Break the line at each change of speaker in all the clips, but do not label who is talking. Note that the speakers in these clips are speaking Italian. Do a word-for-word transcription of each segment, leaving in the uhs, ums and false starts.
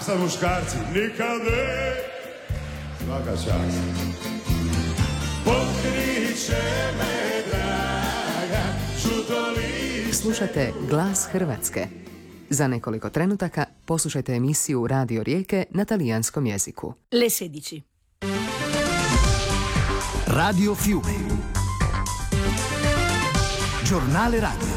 Asta muškarci nikada svaka čast. Pokriće me draga, šutoli.
Slušate Glas Hrvatske. Za nekoliko trenutaka poslušajte emisiju Radio Rijeke na talijanskom jeziku.
Le sedici.
Radio Fiume. Giornale radio.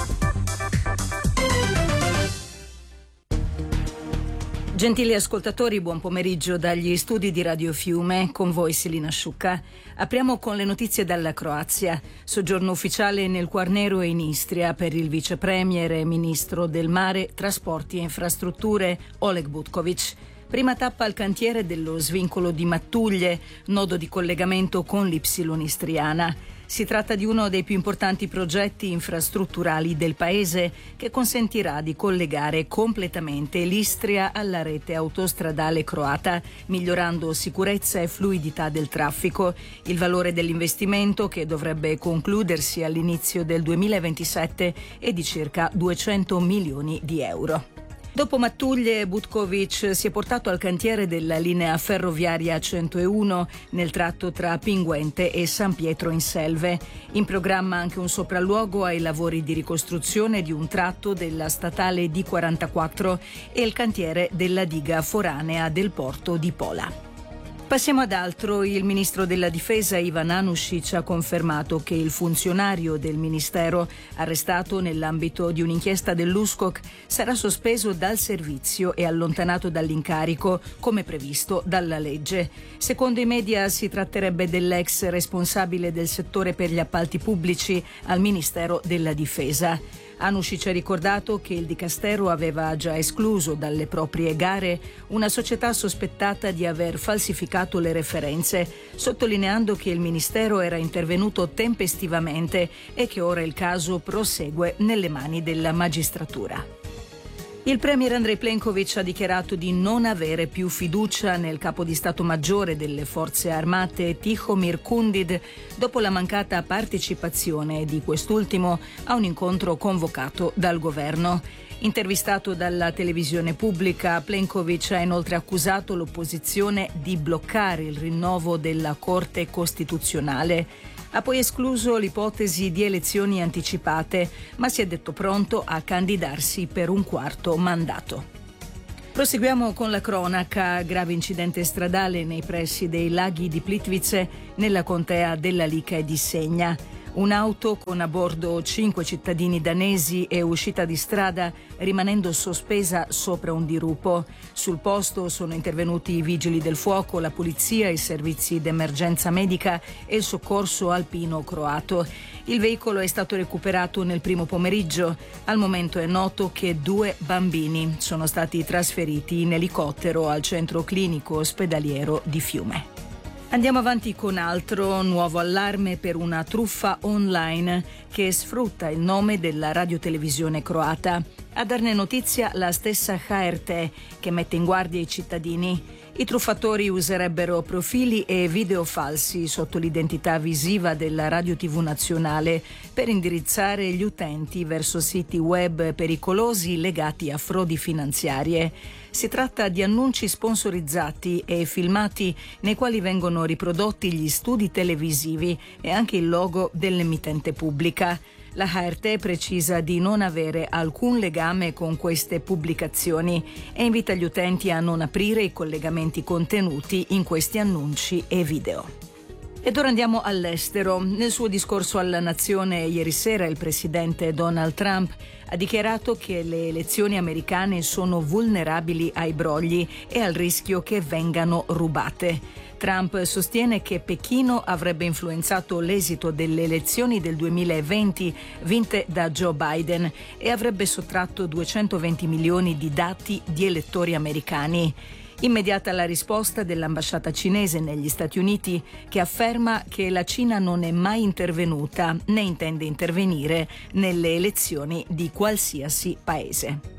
Gentili ascoltatori, buon pomeriggio dagli studi di Radio Fiume, con voi Silina Sciucca. Apriamo con le notizie dalla Croazia. Soggiorno ufficiale nel Quarnero e in Istria per il vice premier e ministro del mare, trasporti e infrastrutture Oleg Butković. Prima tappa al cantiere dello svincolo di Mattuglie, nodo di collegamento con l'Ypsilon istriana. Si tratta di uno dei più importanti progetti infrastrutturali del paese che consentirà di collegare completamente l'Istria alla rete autostradale croata, migliorando sicurezza e fluidità del traffico. Il valore dell'investimento, che dovrebbe concludersi all'inizio del duemilaventisette, è di circa duecento milioni di euro. Dopo Mattuglie, Butković si è portato al cantiere della linea ferroviaria centouno nel tratto tra Pinguente e San Pietro in Selve. In programma anche un sopralluogo ai lavori di ricostruzione di un tratto della statale D quarantaquattro e il cantiere della diga foranea del porto di Pola. Passiamo ad altro. Il ministro della difesa Ivan Anušić ha confermato che il funzionario del ministero, arrestato nell'ambito di un'inchiesta dell'U S C O C, sarà sospeso dal servizio e allontanato dall'incarico, come previsto dalla legge. Secondo i media si tratterebbe dell'ex responsabile del settore per gli appalti pubblici al Ministero della Difesa. Anušić ha ricordato che il Dicastero aveva già escluso dalle proprie gare una società sospettata di aver falsificato le referenze, sottolineando che il Ministero era intervenuto tempestivamente e che ora il caso prosegue nelle mani della magistratura. Il premier Andrej Plenković ha dichiarato di non avere più fiducia nel capo di Stato Maggiore delle Forze Armate Tihomir Kundid dopo la mancata partecipazione di quest'ultimo a un incontro convocato dal governo. Intervistato dalla televisione pubblica, Plenković ha inoltre accusato l'opposizione di bloccare il rinnovo della Corte Costituzionale. Ha poi escluso l'ipotesi di elezioni anticipate, ma si è detto pronto a candidarsi per un quarto mandato. Proseguiamo con la cronaca. Grave incidente stradale nei pressi dei laghi di Plitvice, nella contea della Lica e di Segna. Un'auto con a bordo cinque cittadini danesi è uscita di strada rimanendo sospesa sopra un dirupo. Sul posto sono intervenuti i vigili del fuoco, la polizia, i servizi d'emergenza medica e il soccorso alpino croato. Il veicolo è stato recuperato nel primo pomeriggio. Al momento è noto che due bambini sono stati trasferiti in elicottero al centro clinico ospedaliero di Fiume. Andiamo avanti con altro. Nuovo allarme per una truffa online che sfrutta il nome della radiotelevisione croata. A darne notizia la stessa H R T, che mette in guardia i cittadini. I truffatori userebbero profili e video falsi sotto l'identità visiva della Radio tivù nazionale per indirizzare gli utenti verso siti web pericolosi legati a frodi finanziarie. Si tratta di annunci sponsorizzati e filmati nei quali vengono riprodotti gli studi televisivi e anche il logo dell'emittente pubblica. La H R T precisa di non avere alcun legame con queste pubblicazioni e invita gli utenti a non aprire i collegamenti contenuti in questi annunci e video. Ed ora andiamo all'estero. Nel suo discorso alla nazione ieri sera il presidente Donald Trump ha dichiarato che le elezioni americane sono vulnerabili ai brogli e al rischio che vengano rubate. Trump sostiene che Pechino avrebbe influenzato l'esito delle elezioni del duemilaventi vinte da Joe Biden e avrebbe sottratto duecentoventi milioni di dati di elettori americani. Immediata la risposta dell'ambasciata cinese negli Stati Uniti, che afferma che la Cina non è mai intervenuta né intende intervenire nelle elezioni di qualsiasi paese.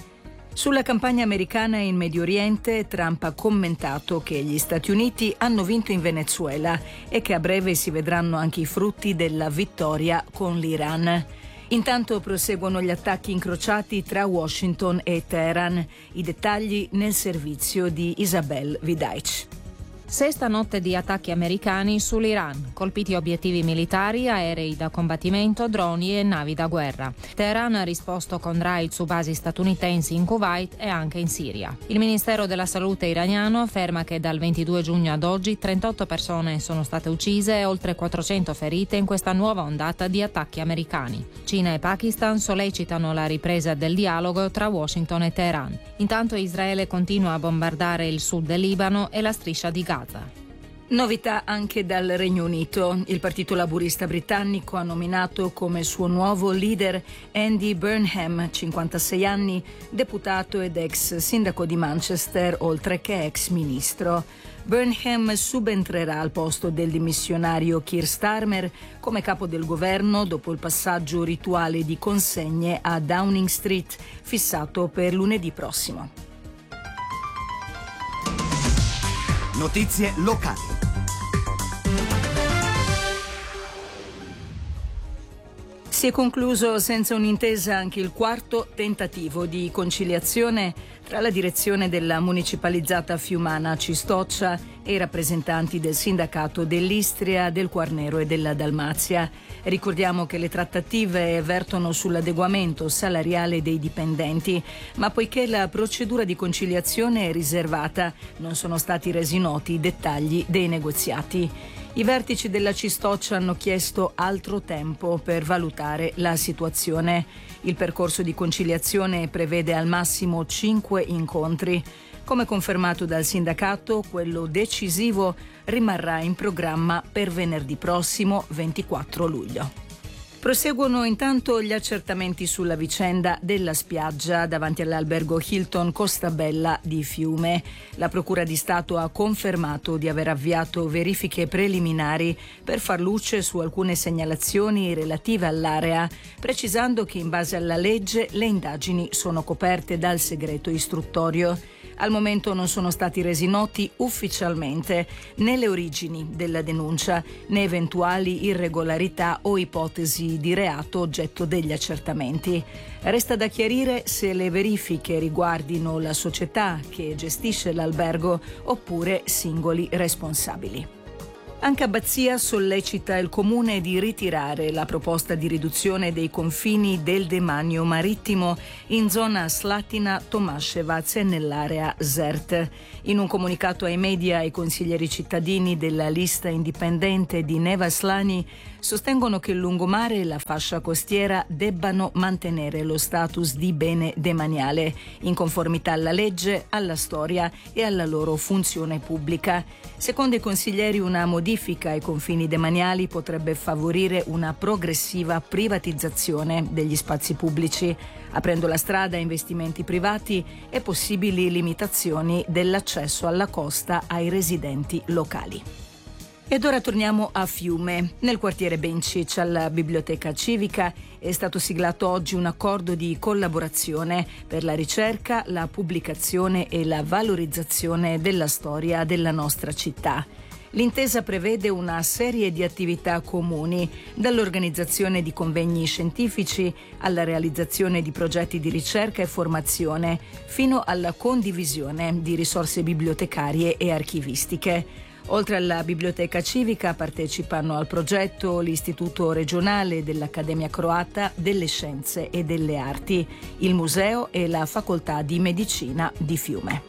Sulla campagna americana in Medio Oriente, Trump ha commentato che gli Stati Uniti hanno vinto in Venezuela e che a breve si vedranno anche i frutti della vittoria con l'Iran. Intanto proseguono gli attacchi incrociati tra Washington e Teheran. I dettagli nel servizio di Isabel Vidaic.
Sesta notte di attacchi americani sull'Iran, colpiti obiettivi militari, aerei da combattimento, droni e navi da guerra. Teheran ha risposto con raid su basi statunitensi in Kuwait e anche in Siria. Il Ministero della Salute iraniano afferma che dal ventidue giugno ad oggi trentotto persone sono state uccise e oltre quattrocento ferite in questa nuova ondata di attacchi americani. Cina e Pakistan sollecitano la ripresa del dialogo tra Washington e Teheran. Intanto Israele continua a bombardare il sud del Libano e la striscia di Gaza.
Novità anche dal Regno Unito. Il Partito Laburista britannico ha nominato come suo nuovo leader Andy Burnham, cinquantasei anni, deputato ed ex sindaco di Manchester, oltre che ex ministro. Burnham subentrerà al posto del dimissionario Keir Starmer come capo del governo dopo il passaggio rituale di consegne a Downing Street, fissato per lunedì prossimo.
Notizie locali.
Si è concluso senza un'intesa anche il quarto tentativo di conciliazione tra la direzione della municipalizzata fiumana Cistoccia e i rappresentanti del sindacato dell'Istria, del Quarnero e della Dalmazia. Ricordiamo che le trattative vertono sull'adeguamento salariale dei dipendenti, ma poiché la procedura di conciliazione è riservata, non sono stati resi noti i dettagli dei negoziati. I vertici della Cistoccia hanno chiesto altro tempo per valutare la situazione. Il percorso di conciliazione prevede al massimo cinque incontri. Come confermato dal sindacato, quello decisivo rimarrà in programma per venerdì prossimo, ventiquattro luglio. Proseguono intanto gli accertamenti sulla vicenda della spiaggia davanti all'albergo Hilton Costabella di Fiume. La Procura di Stato ha confermato di aver avviato verifiche preliminari per far luce su alcune segnalazioni relative all'area, precisando che in base alla legge le indagini sono coperte dal segreto istruttorio. Al momento non sono stati resi noti ufficialmente né le origini della denuncia né eventuali irregolarità o ipotesi di reato oggetto degli accertamenti. Resta da chiarire se le verifiche riguardino la società che gestisce l'albergo oppure singoli responsabili. Anche Abbazia sollecita il comune di ritirare la proposta di riduzione dei confini del demanio marittimo in zona Slatina-Tomascevac e nell'area Zert. In un comunicato ai media, i consiglieri cittadini della lista indipendente di Neva Slani sostengono che il lungomare e la fascia costiera debbano mantenere lo status di bene demaniale, in conformità alla legge, alla storia e alla loro funzione pubblica. Secondo i consiglieri, una modifica ai confini demaniali potrebbe favorire una progressiva privatizzazione degli spazi pubblici, aprendo la strada a investimenti privati e possibili limitazioni dell'accesso alla costa ai residenti locali. Ed ora torniamo a Fiume. Nel quartiere Bencic, alla Biblioteca Civica, è stato siglato oggi un accordo di collaborazione per la ricerca, la pubblicazione e la valorizzazione della storia della nostra città. L'intesa prevede una serie di attività comuni, dall'organizzazione di convegni scientifici alla realizzazione di progetti di ricerca e formazione, fino alla condivisione di risorse bibliotecarie e archivistiche. Oltre alla Biblioteca Civica partecipano al progetto l'Istituto regionale dell'Accademia Croata delle Scienze e delle Arti, il Museo e la Facoltà di Medicina di Fiume.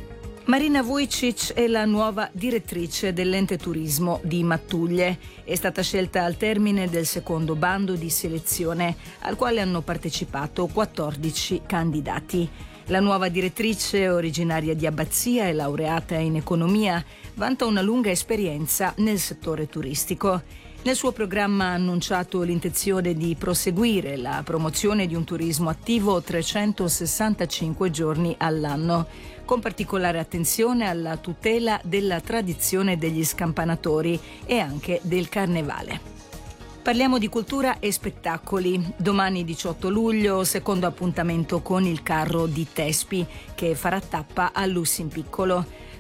Marina Vujicic è la nuova direttrice dell'ente turismo di Mattuglie. È stata scelta al termine del secondo bando di selezione, al quale hanno partecipato quattordici candidati. La nuova direttrice, originaria di Abbazia e laureata in economia, vanta una lunga esperienza nel settore turistico. Nel suo programma ha annunciato l'intenzione di proseguire la promozione di un turismo attivo trecentosessantacinque giorni all'anno, con particolare attenzione alla tutela della tradizione degli scampanatori e anche del carnevale. Parliamo di cultura e spettacoli. Domani diciotto luglio, secondo appuntamento con il carro di Tespi, che farà tappa a Lussinpiccolo.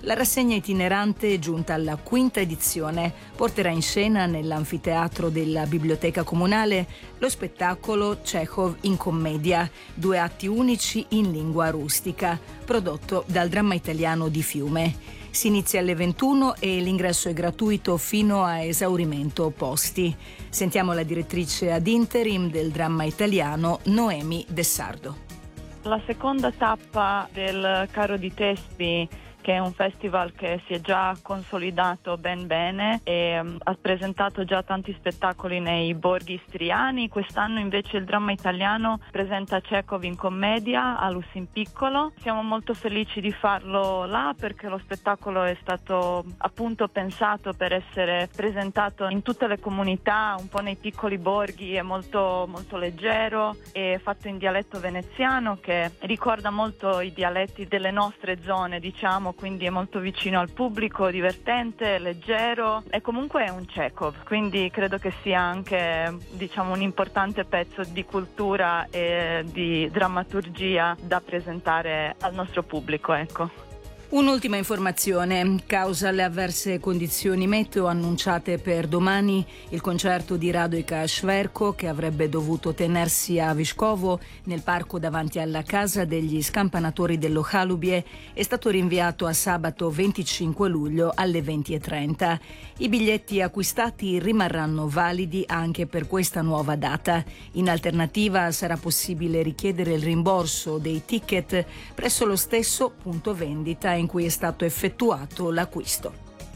La rassegna itinerante, giunta alla quinta edizione, porterà in scena nell'anfiteatro della Biblioteca Comunale lo spettacolo Chekhov in commedia, due atti unici in lingua rustica, prodotto dal Dramma Italiano di Fiume. Si inizia alle ventuno e l'ingresso è gratuito fino a esaurimento posti. Sentiamo la direttrice ad interim del Dramma Italiano, Noemi De Sardo.
La seconda tappa del Carro di Tespi, che è un festival che si è già consolidato ben bene e um, ha presentato già tanti spettacoli nei borghi istriani. Quest'anno invece il Dramma Italiano presenta Chekhov in commedia a Lussin Piccolo. Siamo molto felici di farlo là perché lo spettacolo è stato appunto pensato per essere presentato in tutte le comunità, un po' nei piccoli borghi, è molto, molto leggero, è fatto in dialetto veneziano che ricorda molto i dialetti delle nostre zone, diciamo, quindi è molto vicino al pubblico, divertente, leggero e comunque è un Chekhov, quindi credo che sia anche, diciamo, un importante pezzo di cultura e di drammaturgia da presentare al nostro pubblico, ecco.
Un'ultima informazione, causa le avverse condizioni meteo annunciate per domani, il concerto di Radojka Šverko, che avrebbe dovuto tenersi a Viškovo, nel parco davanti alla casa degli scampanatori dello Halubje, è stato rinviato a sabato venticinque luglio alle venti e trenta. I biglietti acquistati rimarranno validi anche per questa nuova data. In alternativa sarà possibile richiedere il rimborso dei ticket presso lo stesso punto vendita in cui è stato effettuato l'acquisto.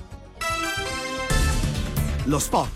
Lo sport.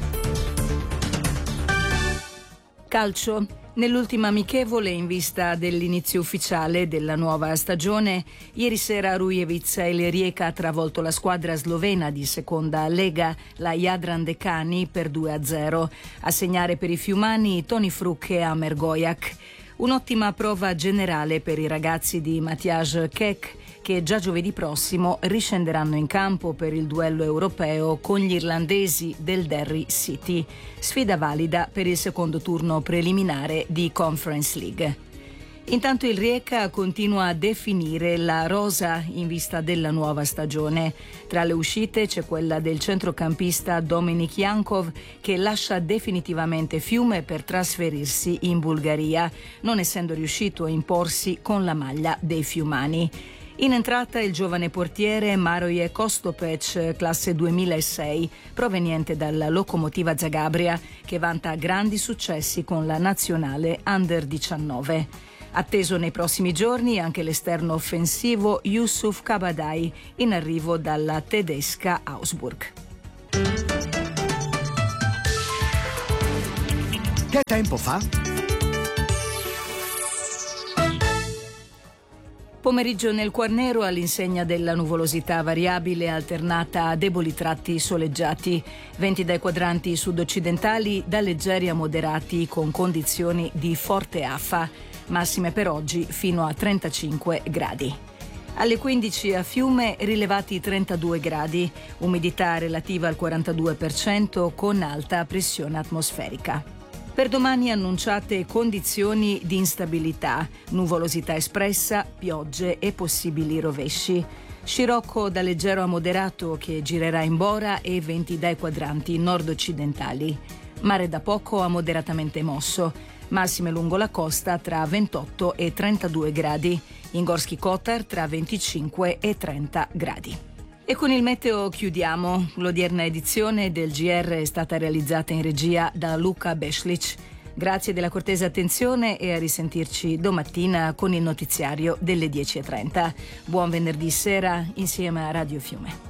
Calcio. Nell'ultima amichevole in vista dell'inizio ufficiale della nuova stagione, ieri sera Rujevica e Rijeka ha travolto la squadra slovena di seconda Lega, la Jadran Dekani, per due a zero. A segnare per i fiumani Toni Fruk e Amer Gojak. Un'ottima prova generale per i ragazzi di Matjaž Kek, che già giovedì prossimo riscenderanno in campo per il duello europeo con gli irlandesi del Derry City, sfida valida per il secondo turno preliminare di Conference League. Intanto il Rijeka continua a definire la rosa in vista della nuova stagione. Tra le uscite c'è quella del centrocampista Dominik Jankov, che lascia definitivamente Fiume per trasferirsi in Bulgaria, non essendo riuscito a imporsi con la maglia dei fiumani. In entrata il giovane portiere Maroje Kostopec, classe duemilasei, proveniente dalla Lokomotiva Zagabria, che vanta grandi successi con la nazionale under diciannove. Atteso nei prossimi giorni anche l'esterno offensivo Yusuf Kabadai, in arrivo dalla tedesca Augsburg.
Che tempo fa?
Pomeriggio nel Quarnero all'insegna della nuvolosità variabile alternata a deboli tratti soleggiati. Venti dai quadranti sud-occidentali da leggeri a moderati con condizioni di forte afa. Massime per oggi fino a trentacinque gradi. Alle quindici a Fiume rilevati trentadue gradi, umidità relativa al quarantadue per cento con alta pressione atmosferica. Per domani annunciate condizioni di instabilità, nuvolosità espressa, piogge e possibili rovesci. Scirocco da leggero a moderato che girerà in Bora e venti dai quadranti nord-occidentali. Mare da poco a moderatamente mosso. Massime lungo la costa tra ventotto e trentadue gradi. In Gorski Kotar tra venticinque e trenta gradi. E con il meteo chiudiamo. L'odierna edizione del G R è stata realizzata in regia da Luca Beslic. Grazie della cortese attenzione e a risentirci domattina con il notiziario delle dieci e trenta. Buon venerdì sera insieme a Radio Fiume.